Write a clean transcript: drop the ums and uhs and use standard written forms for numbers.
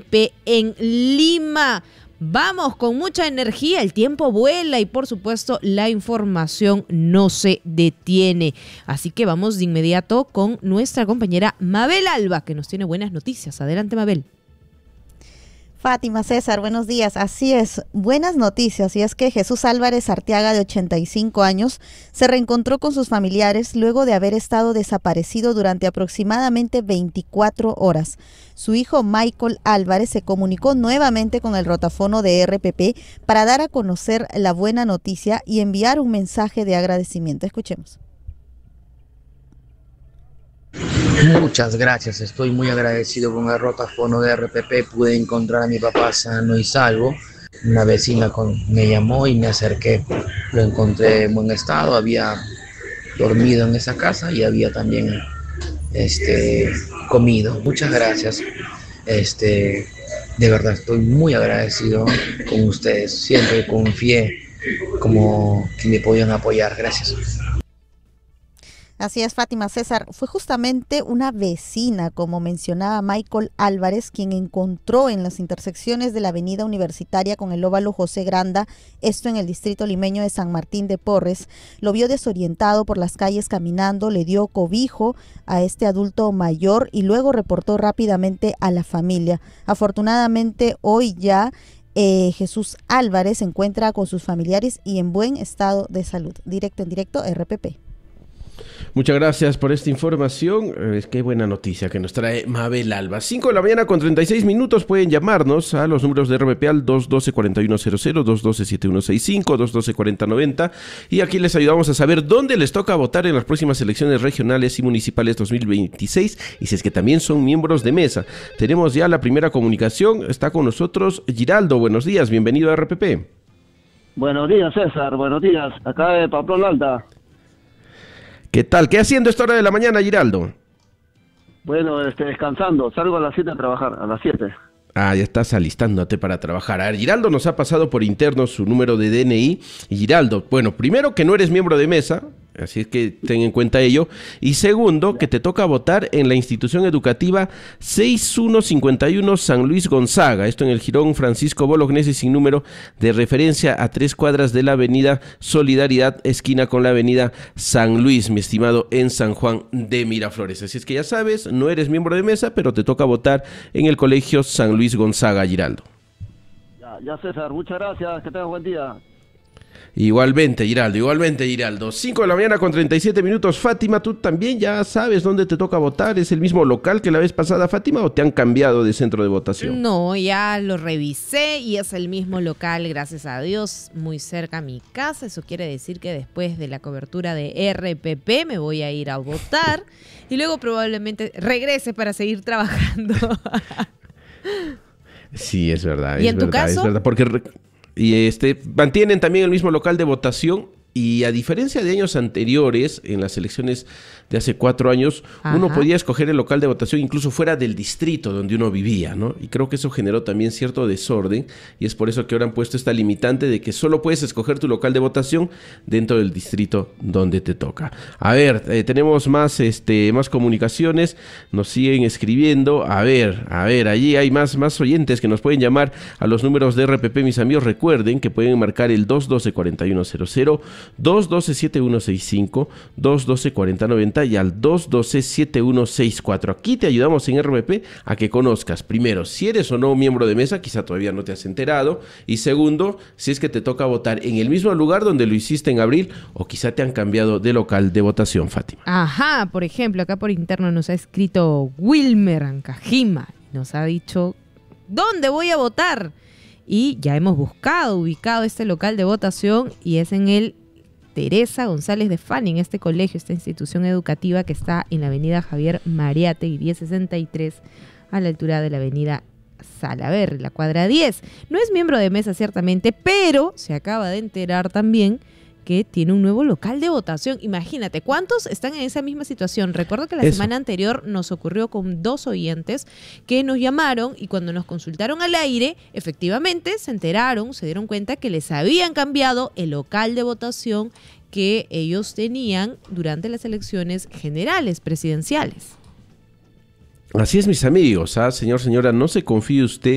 RPP en Lima. Vamos con mucha energía, el tiempo vuela y por supuesto la información no se detiene. Así que vamos de inmediato con nuestra compañera Mabel Alba, que nos tiene buenas noticias. Adelante, Mabel. Fátima, César, buenos días. Así es, buenas noticias, y es que Jesús Álvarez Arteaga, de 85 años, se reencontró con sus familiares luego de haber estado desaparecido durante aproximadamente 24 horas. Su hijo Michael Álvarez se comunicó nuevamente con el rotafono de RPP para dar a conocer la buena noticia y enviar un mensaje de agradecimiento. Escuchemos. Muchas gracias, estoy muy agradecido con el rotafono de RPP. Pude encontrar a mi papá sano y salvo. Una vecina me llamó y me acerqué. Lo encontré en buen estado, había dormido en esa casa y había también comido. Muchas gracias. De verdad estoy muy agradecido con ustedes. Siempre confié como que me podían apoyar. Gracias. Así es, Fátima, César, fue justamente una vecina, como mencionaba Michael Álvarez, quien encontró en las intersecciones de la avenida Universitaria con el óvalo José Granda, esto en el distrito limeño de San Martín de Porres. Lo vio desorientado por las calles caminando, le dio cobijo a este adulto mayor y luego reportó rápidamente a la familia. Afortunadamente, hoy ya Jesús Álvarez se encuentra con sus familiares y en buen estado de salud. Directo en directo, RPP. Muchas gracias por esta información. Qué buena noticia que nos trae Mabel Alba. 5 de la mañana con 36 minutos. Pueden llamarnos a los números de RPP al 212-4100, 212-7165, 212-4090. Y aquí les ayudamos a saber dónde les toca votar en las próximas elecciones regionales y municipales 2026. Y si es que también son miembros de mesa. Tenemos ya la primera comunicación. Está con nosotros Giraldo. Buenos días. Bienvenido a RPP. Buenos días, César. Buenos días. Acá de Pamplona Alta. ¿Qué tal? ¿Qué haciendo a esta hora de la mañana, Giraldo? Bueno, descansando. Salgo a las 7 a trabajar, a las 7. Ah, ya estás alistándote para trabajar. A ver, Giraldo nos ha pasado por interno su número de DNI. Y Giraldo, bueno, primero que no eres miembro de mesa, así es que ten en cuenta ello. Y segundo, que te toca votar en la institución educativa 6151 San Luis Gonzaga. Esto en el jirón Francisco Bolognesi sin número, de referencia a 3 cuadras de la avenida Solidaridad, esquina con la avenida San Luis, mi estimado, en San Juan de Miraflores. Así es que ya sabes, no eres miembro de mesa, pero te toca votar en el colegio San Luis Gonzaga, Giraldo. Ya César, muchas gracias, que tengas buen día. Igualmente, Giraldo. 5 de la mañana con 37 minutos. Fátima, ¿tú también ya sabes dónde te toca votar? ¿Es el mismo local que la vez pasada, Fátima, o te han cambiado de centro de votación? No, ya lo revisé y es el mismo local, gracias a Dios, muy cerca a mi casa. Eso quiere decir que después de la cobertura de RPP me voy a ir a votar y luego probablemente regrese para seguir trabajando. Sí, es verdad. ¿Y en tu caso? Es verdad, porque mantienen también el mismo local de votación. Y a diferencia de años anteriores, en las elecciones de hace 4 años, uno podía escoger el local de votación incluso fuera del distrito donde uno vivía, ¿no? Y creo que eso generó también cierto desorden, y es por eso que ahora han puesto esta limitante de que solo puedes escoger tu local de votación dentro del distrito donde te toca. A ver, tenemos más comunicaciones, nos siguen escribiendo. A ver, allí hay más oyentes que nos pueden llamar a los números de RPP, mis amigos. Recuerden que pueden marcar el 212-4100, 212-7165, 212-4090 y al 212-7164. Aquí te ayudamos en RPP a que conozcas, primero, si eres o no miembro de mesa, quizá todavía no te has enterado, y segundo, si es que te toca votar en el mismo lugar donde lo hiciste en abril, o quizá te han cambiado de local de votación, Fátima. Ajá, por ejemplo, acá por interno nos ha escrito Wilmer Ancajima, nos ha dicho, ¿dónde voy a votar? Y ya hemos ubicado este local de votación y es en el Teresa González de Fanning, este colegio, esta institución educativa que está en la avenida Javier Mariátegui 1063, a la altura de la avenida Salaverry, la cuadra 10. No es miembro de mesa ciertamente, pero se acaba de enterar también que tiene un nuevo local de votación. Imagínate, ¿cuántos están en esa misma situación? Recuerdo que la semana anterior nos ocurrió con 2 oyentes que nos llamaron y cuando nos consultaron al aire, efectivamente se enteraron, se dieron cuenta que les habían cambiado el local de votación que ellos tenían durante las elecciones generales presidenciales. Así es, mis amigos, señora, no se confíe usted